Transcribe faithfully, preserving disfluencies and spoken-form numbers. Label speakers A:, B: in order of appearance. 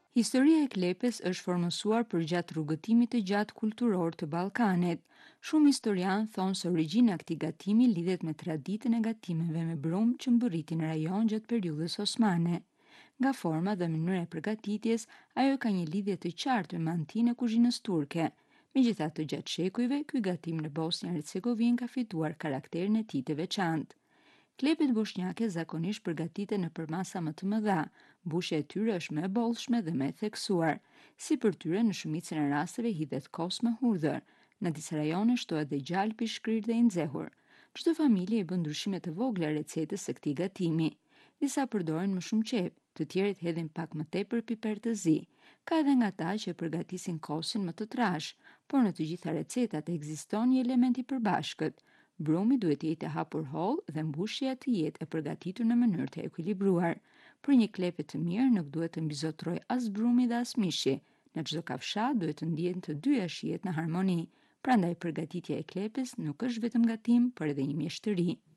A: Historia e Klepes është formësuar përgjatë rrugëtimit të gjatë kulturor të Ballkanit. Shumë historianë thonë se origjina e këtij gatimi lidhet me traditën e gatimeve me brum që mbërritin në rajon gjatë periudhës osmane. Nga forma dhe mënyra e përgatitjes, ajo ka një lidhje të qartë me antinë e kuzhinës turke. Megjithatë, gjatë shekujve, ky gatim në Bosnjë Hercegovinë ka fituar karakterin e tij të veçantë. Klepet bosnjake zakonisht përgatiten në përmasa më të mëdha, mbushja e tyre është më e bollshme dhe më e theksuar. Si për tyre në shumicën e rasteve hidhet kos me hudhër. Në disa rajone shtohet dhe gjalpi i shkrirë dhe i nxehur. Çdo familje i bën ndryshime të vogla recetës së këtij gatimi. Disa përdorin më shumë qep, të tjerët hedhin pak më tepër piper të zi. Ka edhe nga ata që përgatisin kosin më të trash, por në të gjitha recetat ekziston një element i përbashkët. Brumi duhet të jetë e hapur holl dhe mbushja të jetë e përgatitur në mënyrë të ekuilibruar. Për një klepe të mirë nuk duhet të mbizotrojë as brumi dhe as mishi. Në çdo kafshat duhet të ndihen të dyja shijet në harmoni. Prandaj përgatitja e klepes nuk është vetëm gatim, por edhe një mjeshtëri.